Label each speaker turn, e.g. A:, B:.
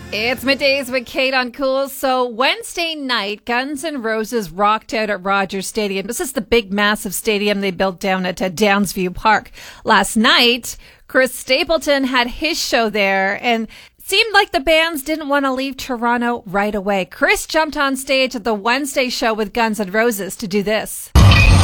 A: It's middays with Kate on Cool. So Wednesday night, Guns N' Roses rocked out at Rogers Stadium. This is the big, massive stadium they built down at Downsview Park. Last night, Chris Stapleton had his show there, and seemed like the bands didn't want to leave Toronto right away. Chris jumped on stage at the Wednesday show with Guns N' Roses to do this.